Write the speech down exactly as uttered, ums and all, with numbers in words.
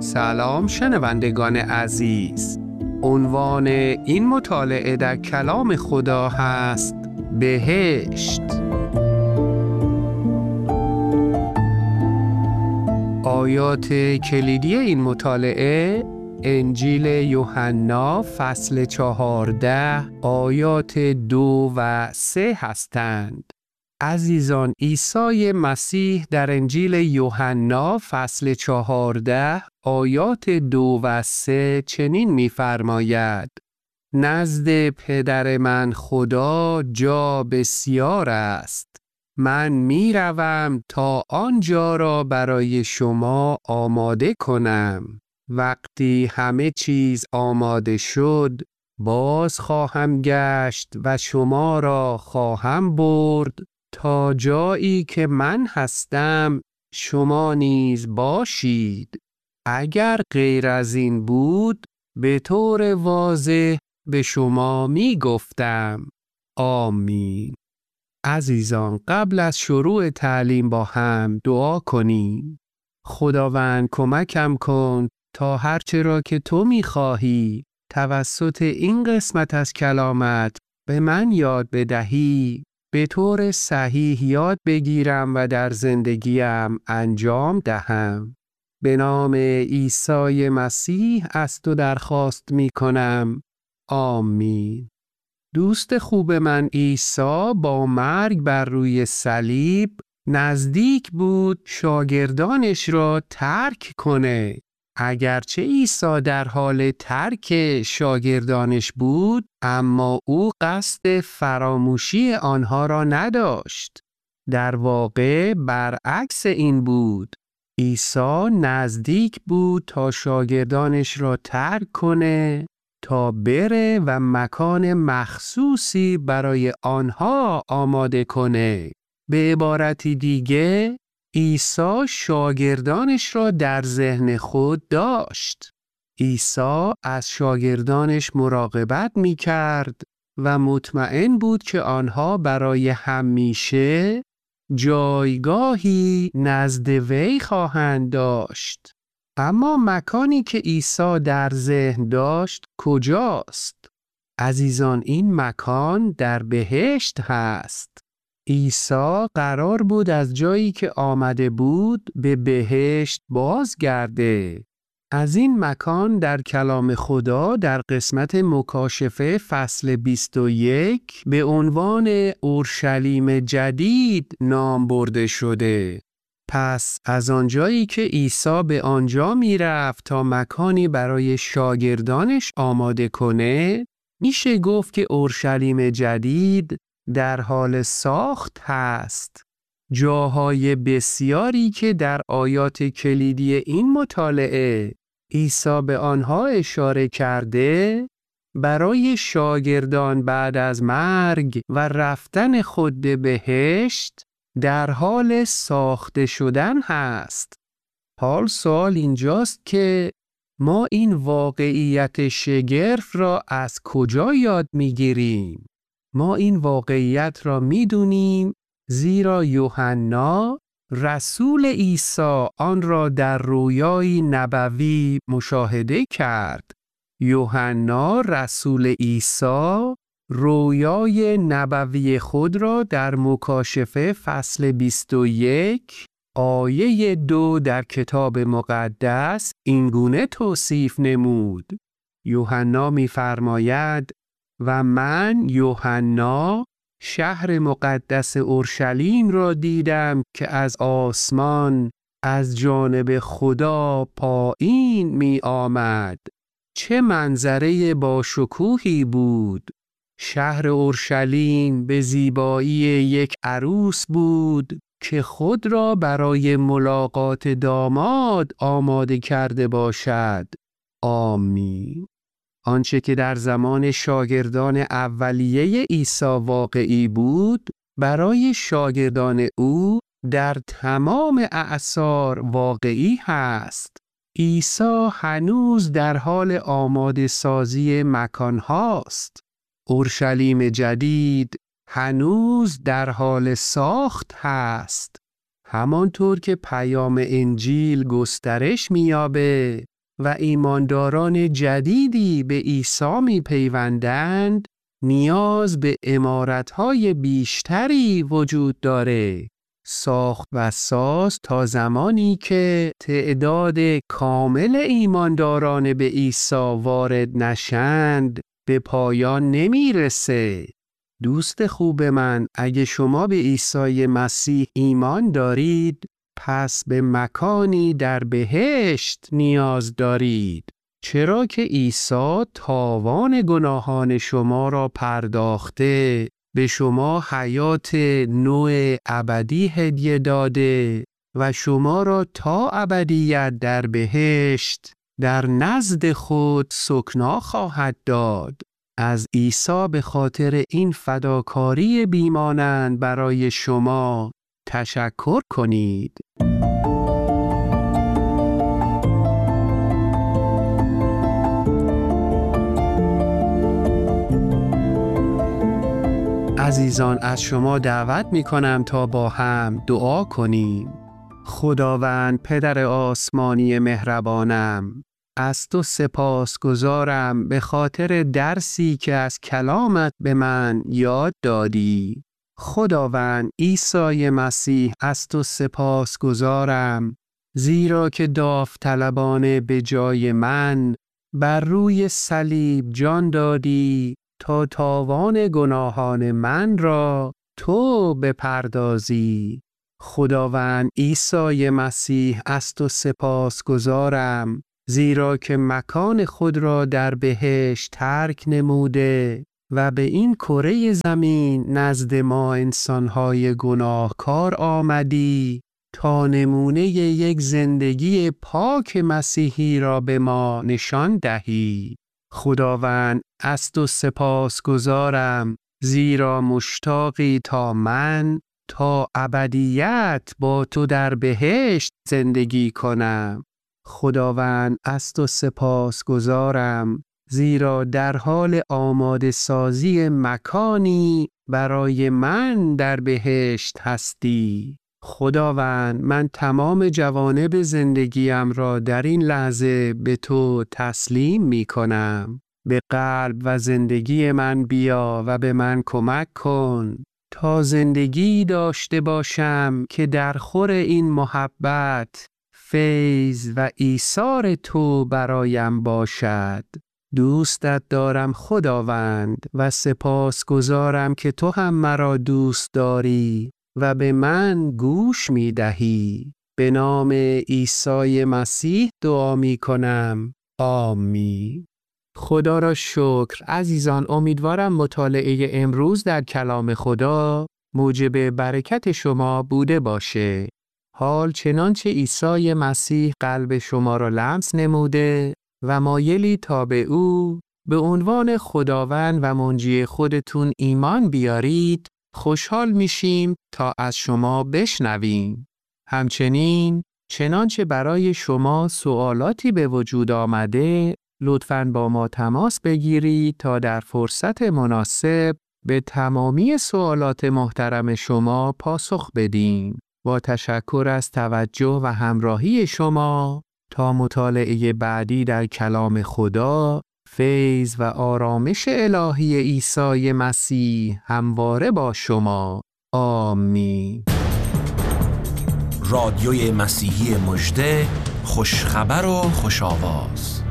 سلام شنوندگان عزیز. عنوان این مطالعه در کلام خدا هست بهشت. آیات کلیدی این مطالعه انجیل یوحنا فصل چهارده آیات دو و سه هستند. عزیزان، عیسی مسیح در انجیل یوحنا فصل چهارده آیات دو و سه چنین می‌فرماید: نزد پدر من خدا جا بسیار است. من می‌روم تا آنجا را برای شما آماده کنم. وقتی همه چیز آماده شد، باز خواهم گشت و شما را خواهم برد تا جایی که من هستم شما نیز باشید. اگر غیر از این بود به طور واضح به شما می گفتم. آمین. عزیزان، قبل از شروع تعلیم با هم دعا کنیم. خداوند کمکم کن تا هرچه را که تو می خواهی توسط این قسمت از کلامت به من یاد بدهی به طور صحیح یاد بگیرم و در زندگیم انجام دهم. به نام عیسی مسیح از تو درخواست می کنم. آمین. دوست خوب من عیسی با مرگ بر روی صلیب نزدیک بود شاگردانش را ترک کنه. اگرچه عیسی در حال ترک شاگردانش بود، اما او قصد فراموشی آنها را نداشت. در واقع برعکس این بود. عیسی نزدیک بود تا شاگردانش را ترک کنه تا بره و مکان مخصوصی برای آنها آماده کنه. به عبارتی دیگه، عیسی شاگردانش را در ذهن خود داشت. عیسی از شاگردانش مراقبت می کرد و مطمئن بود که آنها برای همیشه جایگاهی نزد وی خواهند داشت. اما مکانی که عیسی در ذهن داشت کجاست؟ عزیزان، این مکان در بهشت هست. عیسی قرار بود از جایی که آمده بود به بهشت بازگرده. از این مکان در کلام خدا در قسمت مکاشفه فصل بیست و یک به عنوان اورشلیم جدید نام برده شده. پس از آنجایی که عیسی به آنجا می رفت تا مکانی برای شاگردانش آماده کنه، میشه گفت که اورشلیم جدید در حال ساخت هست. جاهای بسیاری که در آیات کلیدی این مطالعه عیسی به آنها اشاره کرده، برای شاگردان بعد از مرگ و رفتن خود به بهشت در حال ساخته شدن هست. حال سوال اینجاست که ما این واقعیت شگرف را از کجا یاد میگیریم؟ ما این واقعیت را میدونیم زیرا یوحنا رسول عیسی آن را در رویای نبوی مشاهده کرد. یوحنا رسول عیسی رویای نبوی خود را در مکاشفه فصل بیست و یک آیه دو در کتاب مقدس اینگونه توصیف نمود. یوحنا می‌فرماید: و من یوحنا شهر مقدس اورشلیم را دیدم که از آسمان از جانب خدا پایین می آمد. چه منظره با شکوهی بود! شهر اورشلیم به زیبایی یک عروس بود که خود را برای ملاقات داماد آماده کرده باشد. آمین. آنچه که در زمان شاگردان اولیه عیسی واقعی بود، برای شاگردان او در تمام اعصار واقعی هست. عیسی هنوز در حال آماده سازی مکان هاست. اورشلیم جدید هنوز در حال ساخت هست. همانطور که پیام انجیل گسترش می‌یابه، و ایمانداران جدیدی به عیسی می پیوندند، نیاز به عمارت‌های بیشتری وجود داره. ساخت و ساز تا زمانی که تعداد کامل ایمانداران به عیسی وارد نشند به پایان نمیرسه. دوست خوب من، اگه شما به عیسی مسیح ایمان دارید، پس به مکانی در بهشت نیاز دارید. چرا که عیسی تاوان گناهان شما را پرداخته، به شما حیات نوع ابدی هدیه داده و شما را تا ابدیت در بهشت در نزد خود سکنا خواهد داد. از عیسی به خاطر این فداکاری بیمانند برای شما تشکر کنید. عزیزان، از شما دعوت می کنم تا با هم دعا کنیم. خداوند پدر آسمانی مهربانم، از تو سپاس گزارم به خاطر درسی که از کلامت به من یاد دادی. خداوند عیسی مسیح، از تو سپاس گزارم زیرا که داوطلبانه به جای من بر روی صلیب جان دادی تا تاوان گناهان من را تو بپردازی. خداوند عیسی مسیح، از تو سپاس گزارم زیرا که مکان خود را در بهشت ترک نموده و به این کره زمین نزد ما انسانهای گناهکار آمدی تا نمونه یک زندگی پاک مسیحی را به ما نشان دهی. خداوند از تو سپاس گزارم زیرا مشتاقی تا من تا ابدیت با تو در بهشت زندگی کنم. خداوند از تو سپاس گزارم زیرا در حال آماده سازی مکانی برای من در بهشت هستی. خداوند من تمام جوانب زندگیم را در این لحظه به تو تسلیم می کنم. به قلب و زندگی من بیا و به من کمک کن تا زندگی داشته باشم که در خور این محبت، فیض و ایثار تو برایم باشد. دوستت دارم خداوند و سپاس گزارم که تو هم مرا دوست داری و به من گوش می دهی. به نام عیسی مسیح دعا می کنم. آمین. خدا را شکر. عزیزان، امیدوارم مطالعه امروز در کلام خدا موجب برکت شما بوده باشه. حال چنانچه عیسی مسیح قلب شما را لمس نموده و مایلی تا به او به عنوان خداوند و منجی خودتون ایمان بیارید، خوشحال میشیم تا از شما بشنویم. همچنین چنانچه برای شما سوالاتی به وجود آمده، لطفاً با ما تماس بگیرید تا در فرصت مناسب به تمامی سوالات محترم شما پاسخ بدیم. با تشکر از توجه و همراهی شما، تا مطالعه بعدی در کلام خدا، فیض و آرامش الهی عیسی مسیح همواره با شما. آمین. رادیوی مسیحی مژده، خوشخبر و خوش‌آواز.